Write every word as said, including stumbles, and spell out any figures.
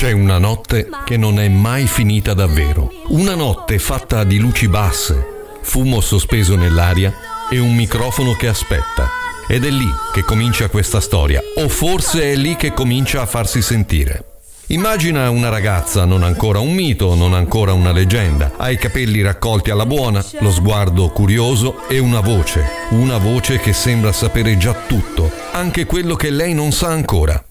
C'è una notte che non è mai finita davvero. Una notte fatta di luci basse, fumo sospeso nell'aria e un microfono che aspetta. Ed è lì che comincia questa storia, o forse è lì che comincia a farsi sentire. Immagina una ragazza, non ancora un mito, non ancora una leggenda. Ha i capelli raccolti alla buona, lo sguardo curioso e una voce. Una voce che sembra sapere già tutto, anche quello che lei non sa ancora.